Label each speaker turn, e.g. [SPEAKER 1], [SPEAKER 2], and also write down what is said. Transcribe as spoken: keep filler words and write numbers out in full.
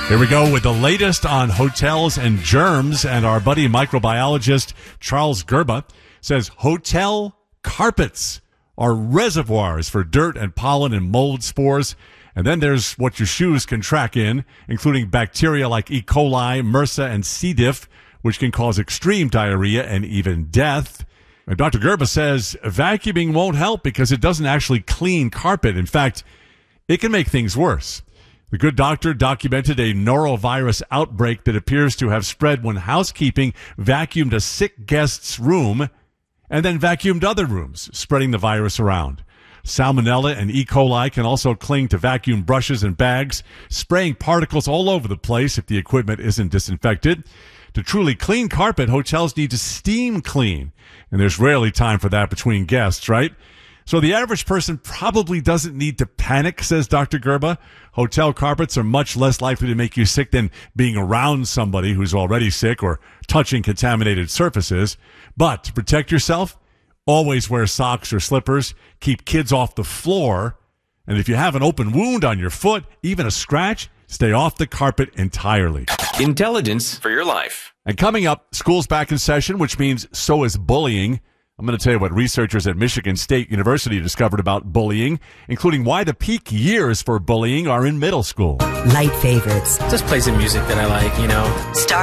[SPEAKER 1] Here we go with the latest on hotels and germs, and our buddy microbiologist Charles Gerba says hotel carpets are reservoirs for dirt and pollen and mold spores. And then there's what your shoes can track in, including bacteria like E. coli, MRSA, and C. diff, which can cause extreme diarrhea and even death. And Doctor Gerba says vacuuming won't help because it doesn't actually clean carpet. In fact, it can make things worse. The good doctor documented a norovirus outbreak that appears to have spread when housekeeping vacuumed a sick guest's room and then vacuumed other rooms, spreading the virus around. Salmonella and E. coli can also cling to vacuum brushes and bags, spraying particles all over the place if the equipment isn't disinfected. To truly clean carpet, hotels need to steam clean, and there's rarely time for that between guests, right? So the average person probably doesn't need to panic, says Doctor Gerba. Hotel carpets are much less likely to make you sick than being around somebody who's already sick or touching contaminated surfaces. But to protect yourself, always wear socks or slippers. Keep kids off the floor. And if you have an open wound on your foot, even a scratch, stay off the carpet entirely.
[SPEAKER 2] Intelligence for your life.
[SPEAKER 1] And coming up, school's back in session, which means so is bullying. I'm going to tell you what researchers at Michigan State University discovered about bullying, including why the peak years for bullying are in middle school.
[SPEAKER 3] Light favorites.
[SPEAKER 4] Just play some music that I like, you know.
[SPEAKER 3] Star